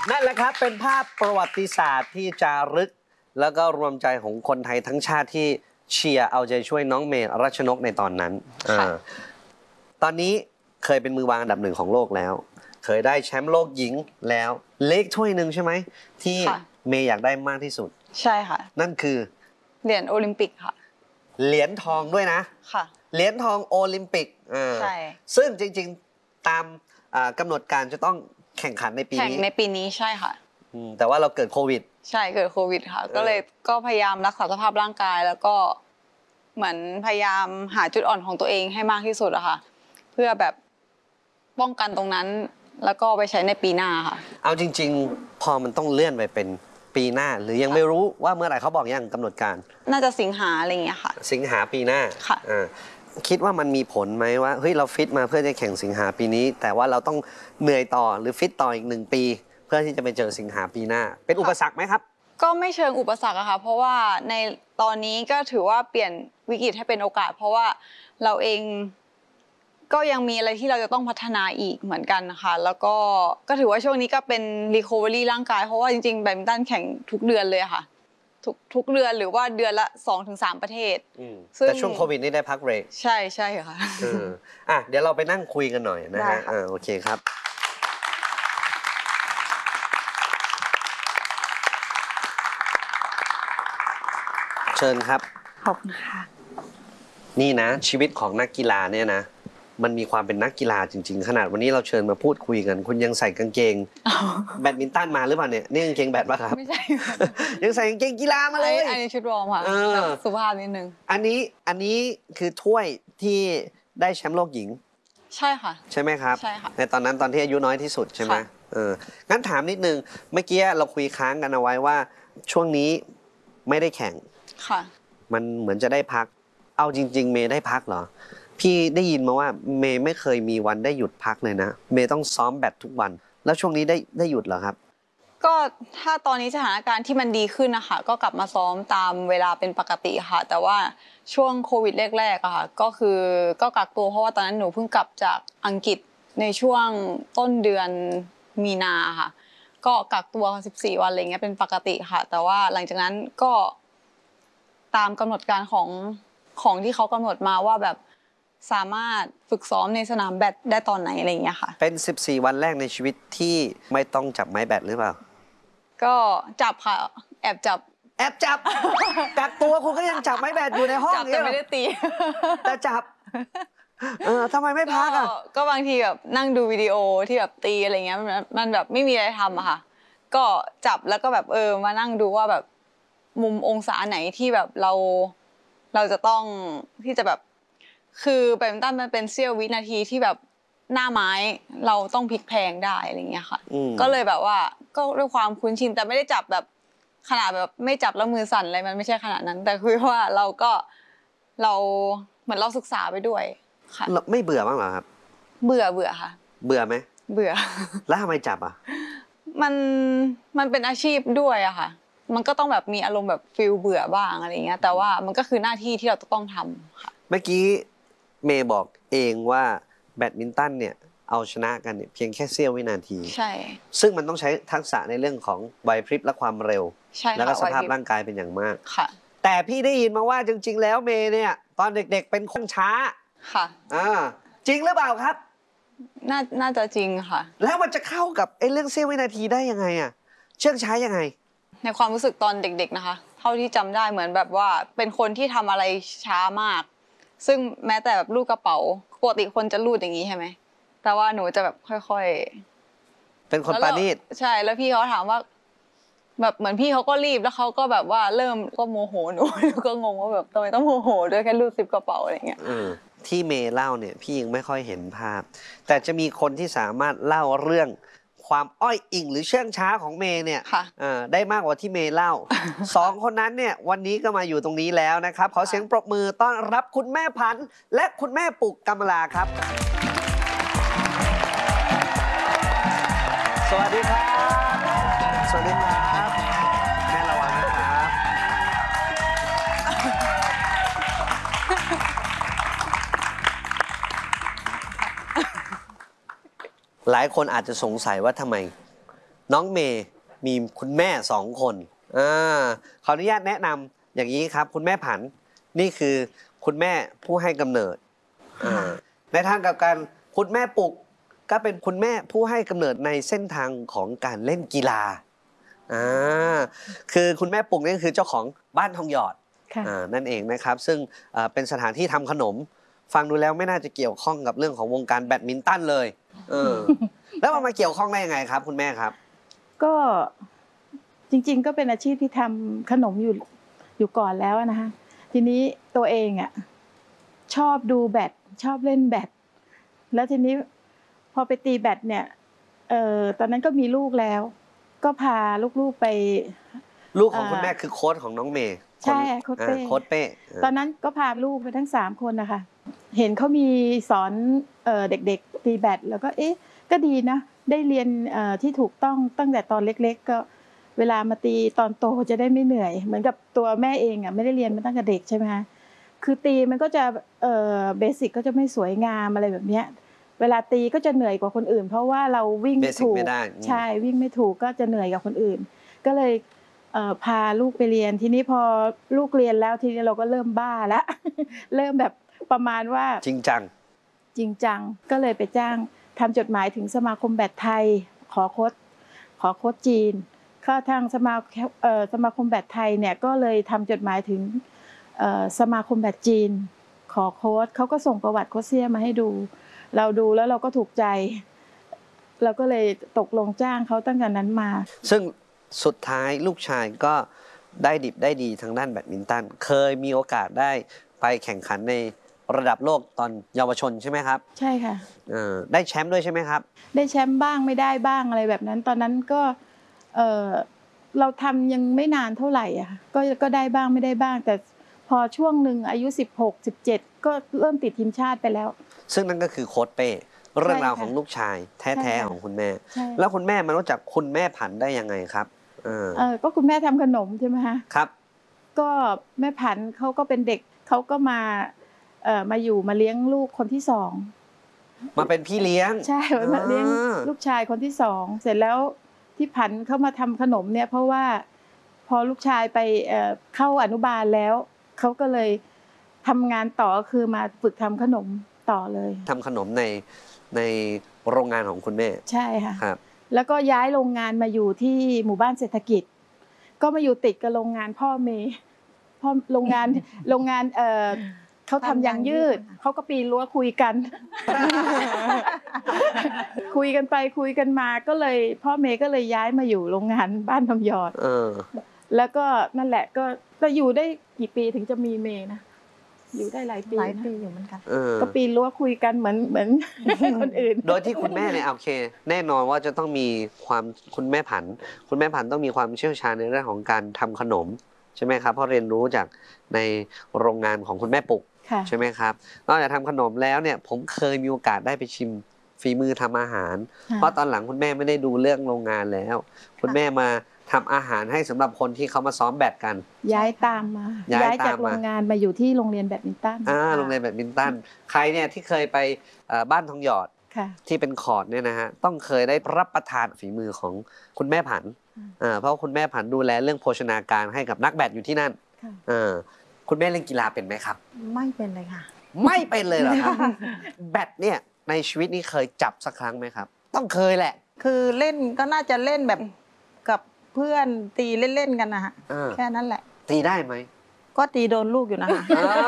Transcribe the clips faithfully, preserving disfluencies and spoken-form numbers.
นั่นแหละครับเป็นภาพประวัติศาสตร์ที่จารึกแล้วก็รวมใจของคนไทยทั้งชาติที่เชียร์เอาใจช่วยน้องเมย์รัชนกในตอนนั้นตอนนี้เคยเป็นมือวางอันดับหนึ่งของโลกแล้วเคยได้แชมป์โลกหญิงแล้วเล็กถ้วยหนึ่งใช่ไหมที่เมย์อยากได้มากที่สุดใช่ค่ะนั่นคือเหรียญโอลิมปิกค่ะเหรียญทองด้วยนะค่ะเหรียญทองโอลิมปิกใช่ซึ่งจริงๆตามกำหนดการจะต้องแข่งขันในปีนี้แข่งในปีนี้ใช่ค่ะแต่ว่าเราเกิดโควิดใช่เกิดโควิดค่ะก็เลยก็พยายามรักษาสภาพร่างกายแล้วก็เหมือนพยายามหาจุดอ่อนของตัวเองให้มากที่สุดอะค่ะเพื่อแบบป้องกันตรงนั้นแล้วก็ไปใช้ในปีหน้าค่ะเอาจริงๆพอมันต้องเลื่อนไปเป็นปีหน้าหรือยังไม่รู้ว่าเมื่อไหร่เขาบอกยังกำหนดการน่าจะสิงหาอะไรอย่างเงี้ยค่ะสิงหาปีหน้าค่ะคิดว่ามันมีผลไหมว่าเฮ้ยเราฟิตมาเพื่อจะแข่งสิงหาปีนี้แต่ว่าเราต้องเหนื่อยต่อหรือฟิตต่ออีกหนึ่งปีเพื่อที่จะไปเจอสิงหาปีหน้าเป็นอุปสรรคไหมครับก็ไม่เชิงอุปสรรคอะค่ะเพราะว่าในตอนนี้ก็ถือว่าเปลี่ยนวิกฤตให้เป็นโอกาสเพราะว่าเราเองก็ยังมีอะไรที่เราจะต้องพัฒนาอีกเหมือนกันนะคะแล้วก็ก็ถือว่าช่วงนี้ก็เป็นรีคอเวอรี่ร่างกายเพราะว่าจริงๆแบดมินตันแข่งทุกเดือนเลยค่ะทุกทุกเดือนหรือว่าเดือนละ สองถึงสาม ประเทศแต่ช่วงโควิดนี่ได้พักเบรกใช่ใช่ค่ะอ่ะเดี๋ยวเราไปนั่งคุยกันหน่อยนะฮะอ่าโอเคครับเชิญครับขอบคุณค่ะนี่นะชีวิตของนักกีฬาเนี่ยนะมันมีความเป็นนักกีฬาจริงๆขนาดวันนี้เราเชิญมาพูดคุยกันคุณยังใส่กางเกงแบดมินตันมาหรือเปล่าเนี่ยนี่กางเกงแบดป่ะครับไม่ใช่ยังใส่กางเกงกีฬามาเลยอันนี้ชุดวอร์มค่ะสุภาพนิดนึงอันนี้อันนี้คือถ้วยที่ได้แชมป์โลกหญิงใช่ค่ะใช่ไหมครับใช่ค่ะในตอนนั้นตอนที่อายุน้อยที่สุดใช่ไหมเอองั้นถามนิดนึงเมื่อกี้เราคุยค้างกันเอาไว้ว่าช่วงนี้ไม่ได้แข่งค่ะมันเหมือนจะได้พักเอาจริงๆเมย์ได้พักเหรอพี่ได้ยินมาว่าเมย์ไม่เคยมีวันได้หยุดพักเลยนะเมย์ต้องซ้อมแบดทุกวันแล้วช่วงนี้ได้ได้หยุดเหรอครับก็ถ้าตอนนี้สถานการณ์ที่มันดีขึ้นนะคะก็กลับมาซ้อมตามเวลาเป็นปกติค่ะแต่ว่าช่วงโควิดแรกๆอะค่ะก็คือก็กักตัวเพราะว่าตอนนั้นหนูเพิ่งกลับจากอังกฤษในช่วงต้นเดือนมีนาค่ะก็กักตัวสิบสี่วันอะไรเงี้ยเป็นปกติค่ะแต่ว่าหลังจากนั้นก็ตามกำหนดการของของที่เขากำหนดมาว่าแบบสามารถฝึกซ้อมในสนามแบดได้ตอนไหนอะไรอย่างเงี้ยค่ะเป็นสิบสี่วันแรกในชีวิตที่ไม่ต้องจับไม้แบดหรือเปล่าก็จับค่ะแอบจับแอบจับกักตัวคุณก็ยังจับไม้แบดอยู่ในห้องจับแต่ไม่ได้ตีแต่จับเออทำไมไม่พักอ่ะก็บางทีแบบนั่งดูวิดีโอที่แบบตีอะไรเงี้ยมันแบบไม่มีอะไรทำอะค่ะก็จับแล้วก็แบบเออมานั่งดูว่าแบบมุมองศาไหนที่แบบเราเราจะต้องที่จะแบบคือแบดมินตันมันเป็นเสี้ยววินาทีที่แบบหน้าไม้เราต้องพลิกแพลงได้อะไรเงี้ยค่ะก็เลยแบบว่าก็ด้วยความคุ้นชินแต่ไม่ได้จับแบบขนาดแบบไม่จับแล้วมือสั่นอะไรมันไม่ใช่ขนาดนั้นแต่คือว่าเราก็เราเหมือนเราศึกษาไปด้วยค่ะไม่เบื่อบ้างเหรอครับเบื่อเบื่อค่ะเบื่อไหมเบื่อแล้วทำไมจับอ่ะมันมันเป็นอาชีพด้วยอะค่ะมันก็ต้องแบบมีอารมณ์แบบฟิลเบื่อบ้างอะไรเงี้ยแต่ว่ามันก็คือหน้าที่ที่เราต้องทำค่ะเมื่อกี้เมย์บอกเองว่าแบดมินตันเนี่ยเอาชนะกันเนี่ยเพียงแค่เสี้ยววินาทีใช่ซึ่งมันต้องใช้ทักษะในเรื่องของไหวพริบและความเร็วใช่แล้วก็สภาพร่างกายเป็นอย่างมากค่ะแต่พี่ได้ยินมาว่าจริงๆแล้วเมย์เนี่ยตอนเด็กๆเป็นคนช้าค่ะอ่าจริงหรือเปล่าครับน่าน่าจะจริงค่ะแล้วมันจะเข้ากับไอ้เรื่องเสี้ยววินาทีได้ยังไงอ่ะเชื่องช้ายังไงในความรู้สึกตอนเด็กๆนะคะเท่าที่จำได้เหมือนแบบว่าเป็นคนที่ทำอะไรช้ามากซึ่งแม้แต่แบบลูกกระเป๋าปกติคนจะรูดอย่างนี้ใช่ไหมแต่ว่าหนูจะแบบค่อยๆเป็นคนปานีตใช่แล้วพี่เขาถามว่าแบบเหมือนพี่เขาก็รีบแล้วเขาก็แบบว่าเริ่มก็โมโหหนูก็งงว่าแบบทำไมต้องโมโหด้วยแค่รูดซิปกระเป๋าอะไรเงี้ยที่เมย์เล่าเนี่ยพี่ยังไม่ค่อยเห็นภาพแต่จะมีคนที่สามารถเล่าเรื่องความอ้อยอิงหรือเชื่องช้าของเมย์เนี่ยได้มากกว่าที่เมย์เล่าสองคนนั้นเนี่ยวันนี้ก็มาอยู่ตรงนี้แล้วนะครับขอเสียงปรบมือต้อนรับคุณแม่พันธุ์และคุณแม่ปุกกำมลาครับสวัสดีครับสวัสดีครับแม่ระวังนะครับหลายคนอาจจะสงสัยว่าทำไมน้องเมย์มีคุณแม่สองคนอ่าขออนุญาตแนะนำอย่างนี้ครับคุณแม่ผันนี่คือคุณแม่ผู้ให้กำเนิดในทางกลับกันคุณแม่ปุกก็เป็นคุณแม่ผู้ให้กำเนิดในเส้นทางของการเล่นกีฬาอ่าคือคุณแม่ปุกนี่คือเจ้าของบ้านทองหยอดนั่นเองนะครับซึ่งเป็นสถานที่ทำขนมฟังดูแล้วไม่น่าจะเกี่ยวข้องกับเรื่องของวงการแบดมินตันเลยเออแล้วมันมาเกี่ยวข้องได้ยังไงครับคุณแม่ครับก็จริงๆก็เป็นอาชีพที่ทำขนมอยู่อยู่ก่อนแล้วนะคะทีนี้ตัวเองอ่ะชอบดูแบดชอบเล่นแบดแล้วทีนี้พอไปตีแบดเนี่ยเอ่อตอนนั้นก็มีลูกแล้วก็พาลูกๆไปลูกของคุณแม่คือโค้ชของน้องเมย์ใช่โค้ชเป้โค้ชเป้ตอนนั้นก็พาลูกไปทั้งสามคนนะคะเห็นเขามีสอนเอ่อเด็กๆตีแบดแล้วก็เอ๊ะก็ดีนะได้เรียนเอ่อที่ถูกต้องตั้งแต่ตอนเล็กๆก็เวลามาตีตอนโตจะได้ไม่เหนื่อยเหมือนกับตัวแม่เองอ่ะไม่ได้เรียนมาตั้งแต่เด็กใช่ไหมคะคือตีมันก็จะเอ่อเบสิกก็จะไม่สวยงามอะไรแบบเนี้ยเวลาตีก็จะเหนื่อยกว่าคนอื่นเพราะว่าเราวิ่งไม่ถูกใช่วิ่งไม่ถูกก็จะเหนื่อยกว่าคนอื่นก็เลยเอ่อพาลูกไปเรียนทีนี้พอลูกเรียนแล้วทีนี้เราก็เริ่มบ้าแล้วเริ่มแบบประมาณว่าจริงจังจริงจังก็เลยไปจ้างทำจดหมายถึงสมาคมแบดไทยขอโค้ชขอโค้ชจีนก็ทางสมาเอ่อสมาคมแบดไทยเนี่ยก็เลยทำจดหมายถึงเอ่อสมาคมแบดจีนขอโค้ชเขาก็ส่งประวัติโค้ชเซียมาให้ดูเราดูแล้วเราก็ถูกใจเราก็เลยตกลงจ้างเขาตั้งแต่นั้นมาซึ่งสุดท้ายลูกชายก็ได้ดิบได้ดีทางด้านแบดมินตันเคยมีโอกาสได้ไปแข่งขันในระดับโลกตอนเยาวชนใช่ไหมครับใช่ค่ะได้แชมป์ด้วยใช่ไหมครับได้แชมป์บ้างไม่ได้บ้างอะไรแบบนั้นตอนนั้นก็เออเราทำยังไม่นานเท่าไหร่อ่ะก็ก็ได้บ้างไม่ได้บ้างแต่พอช่วงหนึ่งอายุสิบหก สิบเจ็ดก็เริ่มติดทีมชาติไปแล้วซึ่งนั่นก็คือโค้ชเป้เรื่องราวของลูกชายแท้ๆของคุณแม่แล้วคุณแม่มารู้จักคุณแม่ผันได้ยังไงครับเออก็คุณแม่ทำขนมใช่ไหมคะครับก็แม่ผันเขาก็เป็นเด็กเขาก็มาเอ่อมาอยู่มาเลี้ยงลูกคนที่สองมาเป็นพี่เลี้ยงใช่มาเลี้ยงลูกชายคนที่สองเสร็จแล้วที่ผันเขามาทำขนมเนี่ยเพราะว่าพอลูกชายไปเอ่อเข้าอนุบาลแล้วเขาก็เลยทำงานต่อคือมาฝึกทำขนมต่อเลยทำขนมในในโรงงานของคุณแม่ใช่ค่ะครับแล้วก็ย้ายโรงงานมาอยู่ที่หมู่บ้านเศรษฐกิจก็มาอยู่ติดกับโรงงานพ่อเมย์พ่อโรงงานโรงงานเอ่อเขาทำยางยืดเขาก็ปีนรั้วคุยกันคุยกันไปคุยกันมาก็เลยพ่อเมย์ก็เลยย้ายมาอยู่โรงงานบ้านทองหยอดแล้วก็นั่นแหละก็จะอยู่ได้กี่ปีถึงจะมีเมย์นะอยู่ได้หลายปีหลายปีอยู่เหมือนกันก็ปีนรั้วคุยกันเหมือนเหมือนคนอื่นโดยที่คุณแม่เนี่ยโอเคแน่นอนว่าจะต้องมีความคุณแม่ผันคุณแม่ผันต้องมีความเชี่ยวชาญในเรื่องของการทำขนมใช่ไหมครับเพราะเรียนรู้จากในโรงงานของคุณแม่ปุกใช่ไหมครับนอกจากทำขนมแล้วเนี่ยผมเคยมีโอกาสได้ไปชิมฝีมือทำอาหารเพราะตอนหลังคุณแม่ไม่ได้ดูเรื่องโรงงานแล้วคุณแม่มาทำอาหารให้สำหรับคนที่เขามาซ้อมแบดกันย้ายตามมาย้ายจากโรงงานมาอยู่ที่โรงเรียนแบดมินตันอ่าโรงเรียนแบดมินตันใครเนี่ยที่เคยไปบ้านทองหยอดที่เป็นคอร์ดเนี่ยนะฮะต้องเคยได้รับประทานฝีมือของคุณแม่ผันเพราะคุณแม่ผันดูแลเรื่องโภชนาการให้กับนักแบดอยู่ที่นั่นคุณแม่เล่นกีฬาเป็นไหมครับไม่เป็นเลยค่ะไม่เป็นเลยเหรอครับแบดเนี่ยในชีวิตนี้เคยจับสักครั้งไหมครับต้องเคยแหละคือเล่นก็น่าจะเล่นแบบกับเพื่อนตีเล่นๆกันนะฮะแค่นั้นแหละตีได้ไหมก็ตีโดนลูกอยู่นะคะ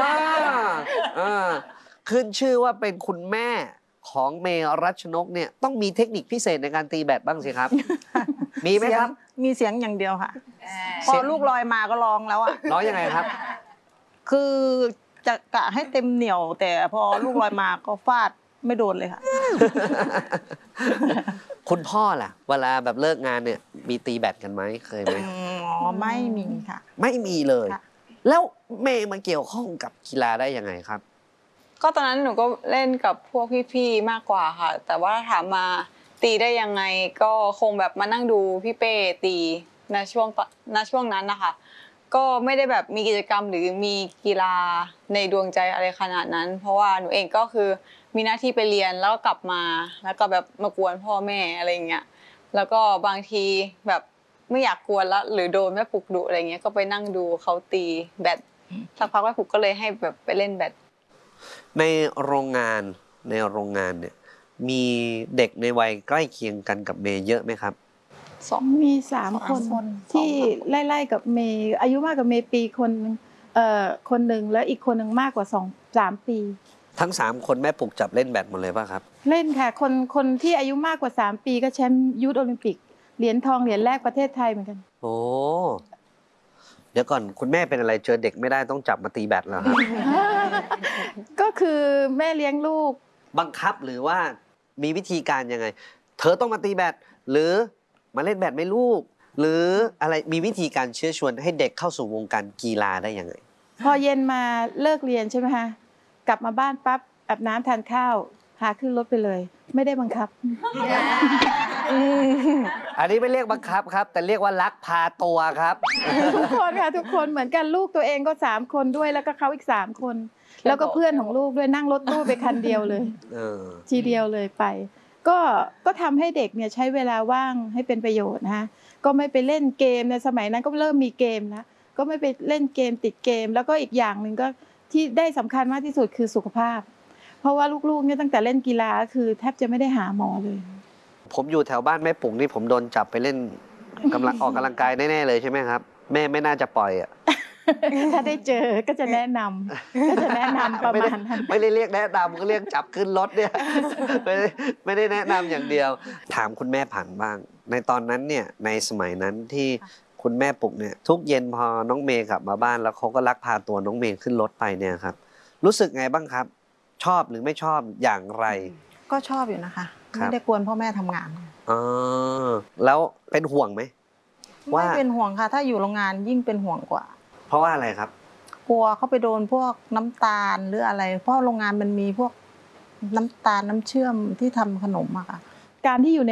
ขึ้นชื่อว่าเป็นคุณแม่ของเมรัชนกเนี่ยต้องมีเทคนิคพิเศษในการตีแบดบ้างสิครับมีไหมครับมีเสียงอย่างเดียวค่ะพอลูกลอยมาก็ร้องแล้วอ่ะร้องยังไงครับคือจะกะให้เต็มเหนียวแต่พอลูกลอยมาก็ฟาดไม่โดนเลยค่ะคุณพ่อล่ะเวลาแบบเลิกงานเนี่ยมีตีแบดกันไหมเคยไหมอ๋อไม่มีค่ะไม่มีเลยแล้วเมย์มาเกี่ยวข้องกับกีฬาได้ยังไงครับก็ตอนนั้นหนูก็เล่นกับพวกพี่ๆมากกว่าค่ะแต่ว่าถามมาตีได้ยังไงก็คงแบบมานั่งดูพี่เป้ตีในช่วงณช่วงนั้นนะคะก็ไม่ได้แบบมีกิจกรรมหรือมีกีฬาในดวงใจอะไรขนาดนั้นเพราะว่าหนูเองก็คือมีหน้าที่ไปเรียนแล้วก็กลับมาแล้วก็แบบมากวนพ่อแม่อะไรอย่างเงี้ยแล้วก็บางทีแบบไม่อยากกวนแล้วหรือโดนแม่ปลุกดุอะไรเงี้ยก็ไปนั่งดูเขาตีแบดสักพักแม่ปลุกก็เลยให้แบบไปเล่นแบดในโรงงานในโรงงานเนี่ยมีเด็กในวัยใกล้เคียงกันกับเมย์เยอะไหมครับสองมีสามคนที่ไล่ๆกับเมย์อายุมากกว่าเมย์ปีคนนึงเอ่อคนหนึ่งแล้วอีกคนหนึ่งมากกว่าสองสามปีทั้งสามคนแม่ปลุกจับเล่นแบดหมดเลยป่ะครับเล่นค่ะคนคนที่อายุมากกว่าสามปีก็แชมป์ยูทโอลิมปิกเหรียญทองเหรียญแรกประเทศไทยเหมือนกันโอ้เดี๋ยวก่อนคุณแม่เป็นอะไรเจอเด็กไม่ได้ต้องจับมาตีแบดเหรอครับก็คือแม่เลี้ยงลูกบังคับหรือว่ามีวิธีการยังไงเธอต้องมาตีแบดหรือมาเล่นแบดไหมลูกหรืออะไรมีวิธีการเชื้อชวนให้เด็กเข้าสู่วงการกีฬาได้ยังไงพอเย็นมาเลิกเรียนใช่ไหมคะกลับมาบ้านปั๊บอาบน้ำทานข้าวพาขึ้นรถไปเลยไม่ได้บังคับอันนี้ไม่เรียกบังคับครับแต่เรียกว่าลักพาตัวครับทุกคนค่ะทุกคนเหมือนกันลูกตัวเองก็สามคนด้วยแล้วก็เขาอีกสามคนแล้วก็เพื่อนของลูกด้วยนั่งรถตู้ไปคันเดียวเลยทีเดียวเลยไปก็ก็ทำให้เด็กเนี่ยใช้เวลาว่างให้เป็นประโยชน์นะคะก็ไม่ไปเล่นเกมในสมัยนั้นก็เริ่มมีเกมแล้วก็ไม่ไปเล่นเกมติดเกมแล้วก็อีกอย่างหนึ่งก็ที่ได้สำคัญมากที่สุดคือสุขภาพเพราะว่าลูกๆเนี่ยตั้งแต่เล่นกีฬาคือแทบจะไม่ได้หาหมอเลยผมอยู่แถวบ้านแม่ปุ๋งนี่ผมโดนจับไปเล่นกำลังออกกำลังกายแน่ๆเลยใช่ไหมครับแม่ไม่น่าจะปล่อยอ่ะถ้าได้เจอก็จะแนะนำก็จะแนะนำประมาณนั้นไม่ได้เรียกแนะนำก็เรียกจับขึ้นรถเนี่ยไม่ได้ไม่ได้แนะนำอย่างเดียวถามคุณแม่ผ่านบ้างในตอนนั้นเนี่ยในสมัยนั้นที่คุณแม่ปลุกเนี่ยทุกเย็นพอน้องเมย์กลับมาบ้านแล้วเขาก็ลักพาตัวน้องเมย์ขึ้นรถไปเนี่ยครับรู้สึกไงบ้างครับชอบหรือไม่ชอบอย่างไรก็ชอบอยู่นะคะไม่ได้กวนพ่อแม่ทำงานอ๋อแล้วเป็นห่วงไหมไม่เป็นห่วงค่ะถ้าอยู่โรงงานยิ่งเป็นห่วงกว่าเพราะว่าอะไรครับกลัวเขาไปโดนพวกน้ำตาลหรืออะไรเพราะโรงงานมันมีพวกน้ำตาลน้ำเชื่อมที่ทำขนมอะค่ะการที่อยู่ใน